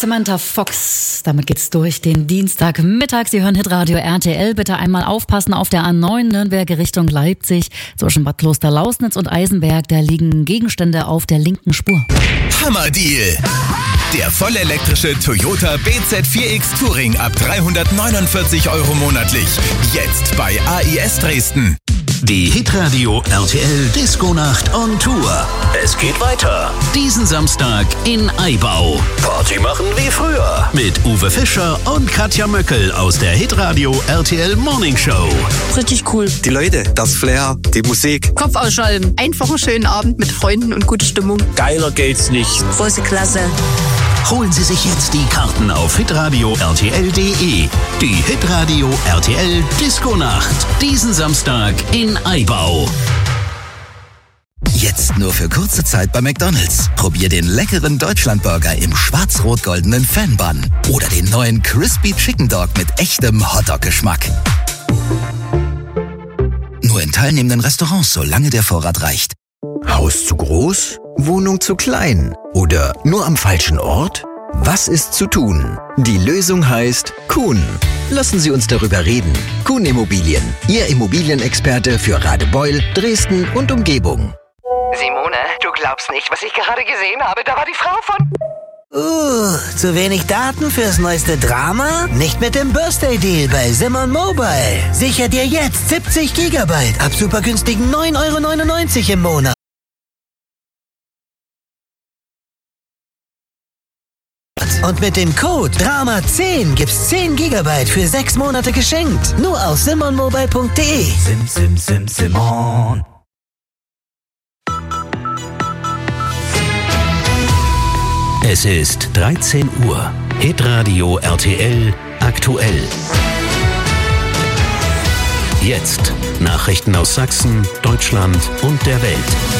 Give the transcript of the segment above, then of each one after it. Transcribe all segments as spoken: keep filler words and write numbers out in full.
Samantha Fox. Damit geht's durch den Dienstagmittag. Sie hören Hitradio R T L. Bitte einmal aufpassen auf der A neun Nürnberg Richtung Leipzig. Zwischen Bad Kloster-Lausnitz und Eisenberg, da liegen Gegenstände auf der linken Spur. Hammerdeal! Der vollelektrische Toyota B Z vier X Touring ab dreihundertneunundvierzig Euro monatlich. Jetzt bei A I S Dresden. Die Hitradio R T L Disco-Nacht on Tour. Es geht weiter. Diesen Samstag in Aibau. Party machen wie früher. Mit Uwe Fischer und Katja Möckel aus der Hitradio R T L Morning Show. Richtig cool. Die Leute, das Flair, die Musik. Kopf ausschalten. Einfach einen schönen Abend mit Freunden und gute Stimmung. Geiler geht's nicht. Große Klasse. Holen Sie sich jetzt die Karten auf hitradio r t l punkt d e. Die Hitradio R T L Disco-Nacht. Diesen Samstag in Aibau. Jetzt nur für kurze Zeit bei McDonald's. Probier den leckeren Deutschlandburger im schwarz-rot-goldenen Fan-Bun. Oder den neuen Crispy Chicken Dog mit echtem Hotdog-Geschmack. Nur in teilnehmenden Restaurants, solange der Vorrat reicht. Haus zu groß? Wohnung zu klein? Oder nur am falschen Ort? Was ist zu tun? Die Lösung heißt Kuhn. Lassen Sie uns darüber reden. Kuhn Immobilien, Ihr Immobilienexperte für Radebeul, Dresden und Umgebung. Simone, du glaubst nicht, was ich gerade gesehen habe. Da war die Frau von... Uh, zu wenig Daten fürs neueste Drama? Nicht mit dem Birthday Deal bei Simon Mobile. Sicher dir jetzt siebzig Gigabyte ab super günstigen neun Euro neunundneunzig im Monat. Und mit dem Code Drama zehn gibt's zehn Gigabyte für sechs Monate geschenkt. Nur auf simon mobile punkt d e. Sim, sim, sim, Simon. Es ist dreizehn Uhr. Hitradio R T L aktuell. Jetzt Nachrichten aus Sachsen, Deutschland und der Welt.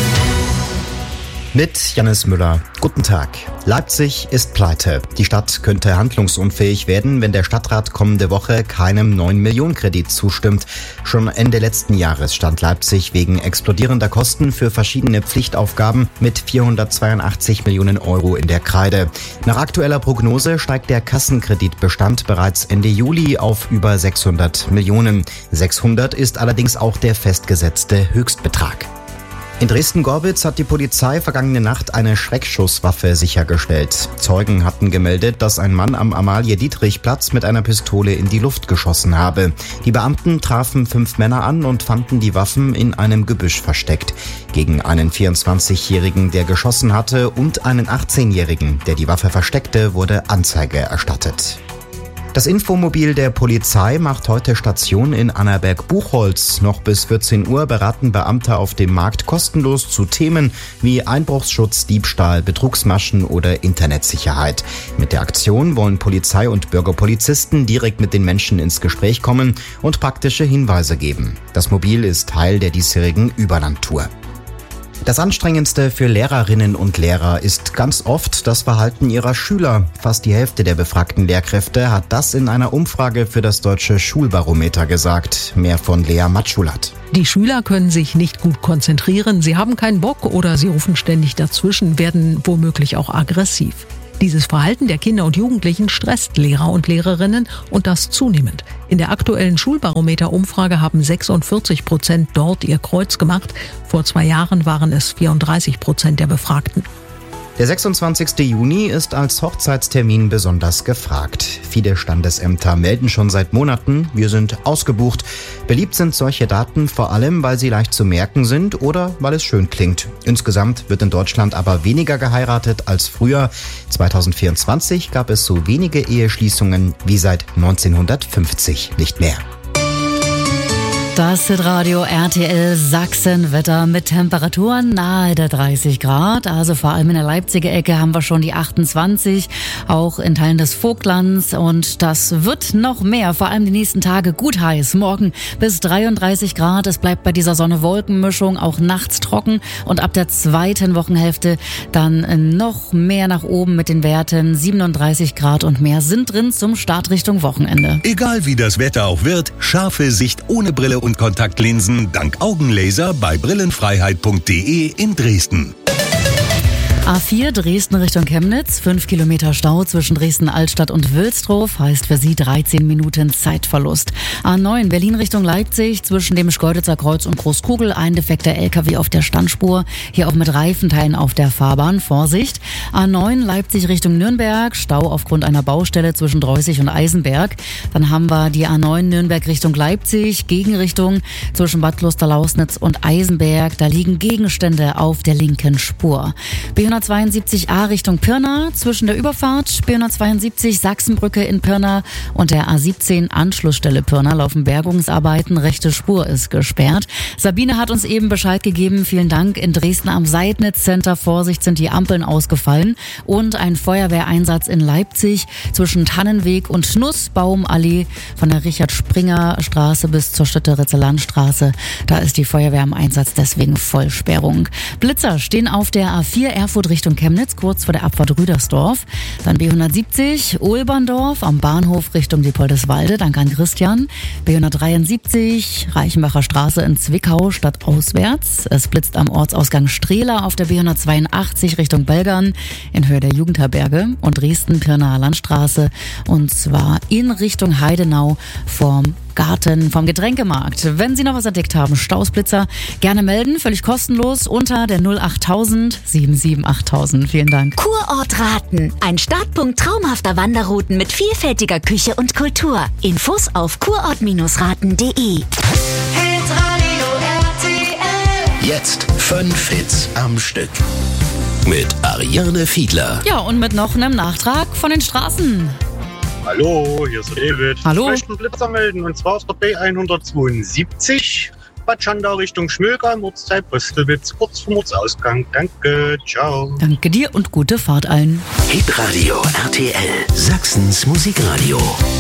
Mit Jannis Müller. Guten Tag. Leipzig ist pleite. Die Stadt könnte handlungsunfähig werden, wenn der Stadtrat kommende Woche keinem neun Millionen Kredit zustimmt. Schon Ende letzten Jahres stand Leipzig wegen explodierender Kosten für verschiedene Pflichtaufgaben mit vierhundertzweiundachtzig Millionen Euro in der Kreide. Nach aktueller Prognose steigt der Kassenkreditbestand bereits Ende Juli auf über sechshundert Millionen. sechshundert ist allerdings auch der festgesetzte Höchstbetrag. In Dresden-Gorbitz hat die Polizei vergangene Nacht eine Schreckschusswaffe sichergestellt. Zeugen hatten gemeldet, dass ein Mann am Amalie-Dietrich-Platz mit einer Pistole in die Luft geschossen habe. Die Beamten trafen fünf Männer an und fanden die Waffen in einem Gebüsch versteckt. Gegen einen vierundzwanzigjährigen, der geschossen hatte, und einen achtzehnjährigen, der die Waffe versteckte, wurde Anzeige erstattet. Das Infomobil der Polizei macht heute Station in Annaberg-Buchholz. Noch bis vierzehn Uhr beraten Beamte auf dem Markt kostenlos zu Themen wie Einbruchsschutz, Diebstahl, Betrugsmaschen oder Internetsicherheit. Mit der Aktion wollen Polizei und Bürgerpolizisten direkt mit den Menschen ins Gespräch kommen und praktische Hinweise geben. Das Mobil ist Teil der diesjährigen Überlandtour. Das Anstrengendste für Lehrerinnen und Lehrer ist ganz oft das Verhalten ihrer Schüler. Fast die Hälfte der befragten Lehrkräfte hat das in einer Umfrage für das Deutsche Schulbarometer gesagt. Mehr von Lea Matschulat. Die Schüler können sich nicht gut konzentrieren, sie haben keinen Bock oder sie rufen ständig dazwischen, werden womöglich auch aggressiv. Dieses Verhalten der Kinder und Jugendlichen stresst Lehrer und Lehrerinnen und das zunehmend. In der aktuellen Schulbarometer-Umfrage haben sechsundvierzig Prozent dort ihr Kreuz gemacht. Vor zwei Jahren waren es vierunddreißig Prozent der Befragten. Der sechsundzwanzigste Juni ist als Hochzeitstermin besonders gefragt. Viele Standesämter melden schon seit Monaten, wir sind ausgebucht. Beliebt sind solche Daten vor allem, weil sie leicht zu merken sind oder weil es schön klingt. Insgesamt wird in Deutschland aber weniger geheiratet als früher. zweitausendvierundzwanzig gab es so wenige Eheschließungen wie seit neunzehnhundertfünfzig nicht mehr. Das Hitradio R T L Sachsen-Wetter mit Temperaturen nahe der dreißig Grad. Also vor allem in der Leipziger Ecke haben wir schon die achtundzwanzig, auch in Teilen des Vogtlands. Und das wird noch mehr, vor allem die nächsten Tage gut heiß. Morgen bis dreiunddreißig Grad. Es bleibt bei dieser Sonne-Wolken-Mischung auch nachts trocken. Und ab der zweiten Wochenhälfte dann noch mehr nach oben mit den Werten. siebenunddreißig Grad und mehr sind drin zum Start Richtung Wochenende. Egal wie das Wetter auch wird, scharfe Sicht ohne Brille und Kontaktlinsen dank Augenlaser bei brillenfreiheit punkt de in Dresden. A vier Dresden Richtung Chemnitz, fünf Kilometer Stau zwischen Dresden-Altstadt und Wilsdruff, heißt für Sie dreizehn Minuten Zeitverlust. A neun Berlin Richtung Leipzig, zwischen dem Schkeuditzer Kreuz und Großkugel, ein defekter L K W auf der Standspur, hier auch mit Reifenteilen auf der Fahrbahn, Vorsicht. A neun Leipzig Richtung Nürnberg, Stau aufgrund einer Baustelle zwischen Dreußig und Eisenberg. Dann haben wir die A neun Nürnberg Richtung Leipzig, Gegenrichtung zwischen Bad Klosterlausnitz und Eisenberg, da liegen Gegenstände auf der linken Spur. B hundertzweiundsiebzig A Richtung Pirna, zwischen der Überfahrt B hundertzweiundsiebzig Sachsenbrücke in Pirna und der A siebzehn Anschlussstelle Pirna laufen Bergungsarbeiten, rechte Spur ist gesperrt. Sabine hat uns eben Bescheid gegeben, vielen Dank. In Dresden am Seidnitz Center, Vorsicht, sind die Ampeln ausgefallen und ein Feuerwehreinsatz in Leipzig zwischen Tannenweg und Nussbaumallee von der Richard-Springer-Straße bis zur Stötteritzer Landstraße. Da ist die Feuerwehr im Einsatz, deswegen Vollsperrung. Blitzer stehen auf der A vier Erfurt Richtung Chemnitz, kurz vor der Abfahrt Rüdersdorf. Dann B hundertsiebzig Olberndorf am Bahnhof Richtung Diepoldeswalde. Danke an Christian. B hundertdreiundsiebzig Reichenbacher Straße in Zwickau stadtauswärts. Es blitzt am Ortsausgang Strehla auf der B hundertzweiundachtzig Richtung Belgern in Höhe der Jugendherberge und Dresden-Pirnaer Landstraße, und zwar in Richtung Heidenau vom Garten vom Getränkemarkt. Wenn Sie noch was entdeckt haben, Stausblitzer, gerne melden, völlig kostenlos unter der null achttausend siebenundsiebzig Vielen Dank. Kurort Raten, ein Startpunkt traumhafter Wanderrouten mit vielfältiger Küche und Kultur. Infos auf kurort Raten punkt de. Jetzt fünf Hits am Stück. Mit Ariane Fiedler. Ja, und mit noch einem Nachtrag von den Straßen. Hallo, hier ist David. Hallo. Ich möchte einen Blitzer melden, und zwar aus der B hundertzweiundsiebzig, Bad Schandau Richtung Schmöger im Ortsteil Brüstelwitz, kurz vom Ortsausgang. Danke, ciao. Danke dir und gute Fahrt allen. Hitradio R T L, Sachsens Musikradio.